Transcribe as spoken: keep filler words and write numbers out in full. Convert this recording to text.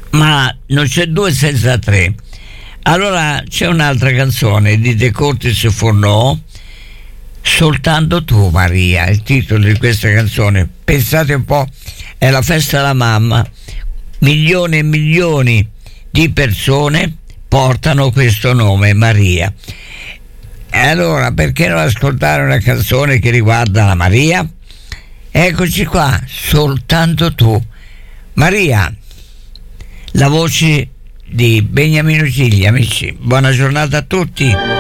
ma non c'è due senza tre. Allora c'è un'altra canzone di De Cortis e Fornò, Soltanto tu Maria, il titolo di questa canzone. Pensate un po', è la festa della mamma, milioni e milioni di persone portano questo nome, Maria. E allora perché non ascoltare una canzone che riguarda la Maria? Eccoci qua, Soltanto tu Maria, la voce di Beniamino Gigli. Amici, buona giornata a tutti.